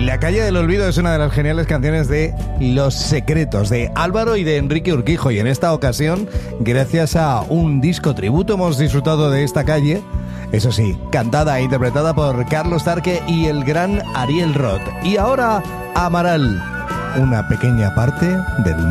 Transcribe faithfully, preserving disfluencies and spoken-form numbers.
La calle del olvido es una de las geniales canciones de Los Secretos, de Álvaro y de Enrique Urquijo. Y en esta ocasión, gracias a un disco tributo, hemos disfrutado de esta calle. Eso sí, cantada e interpretada por Carlos Tarque y el gran Ariel Roth. Y ahora, Amaral, una pequeña parte del